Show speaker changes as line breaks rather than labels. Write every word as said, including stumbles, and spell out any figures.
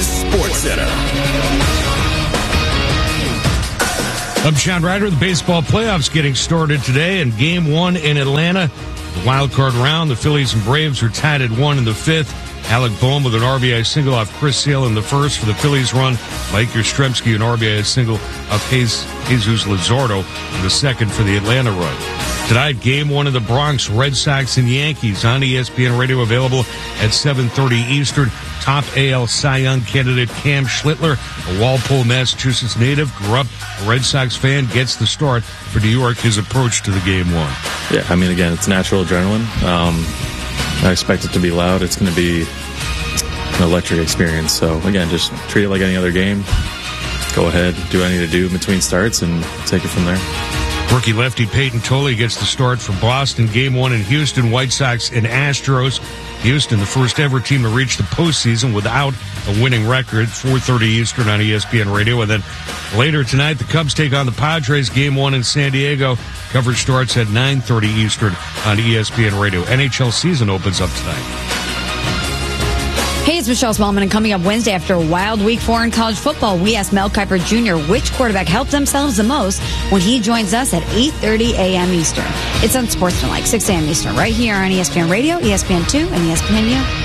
is SportsCenter.
I'm John Ryder. The baseball playoffs getting started today, and game one in Atlanta. The wild card round, the Phillies and Braves are tied at one in the fifth. Alec Boehm with an R B I single off Chris Sale in the first for the Phillies run. Mike Yastrzemski, an R B I single off Jesus Luzardo in the second for the Atlanta run. Tonight, game one of the Bronx, Red Sox and Yankees on E S P N Radio, available at seven thirty Eastern. Top A L Cy Young candidate Cam Schlittler, a Walpole, Massachusetts native, grew up a Red Sox fan, gets the start for New York, his approach to the game one.
Yeah, I mean, again, it's natural adrenaline. Um, I expect it to be loud. It's going to be an electric experience. So, again, just treat it like any other game. Go ahead, do what I need to do between starts, and take it from there.
Rookie lefty Peyton Tolley gets the start for Boston. Game one in Houston, White Sox and Astros. Houston, the first ever team to reach the postseason without a winning record. four thirty Eastern on E S P N Radio. And then later tonight, the Cubs take on the Padres. Game one in San Diego. Coverage starts at nine thirty Eastern on E S P N Radio. N H L season opens up tonight.
Hey, it's Michelle Smallman, and coming up Wednesday after a wild week four in college football, we ask Mel Kiper Junior which quarterback helped themselves the most when he joins us at eight thirty a.m. Eastern. It's on Sportsmanlike, six a.m. Eastern, right here on E S P N Radio, E S P N two, and E S P N U.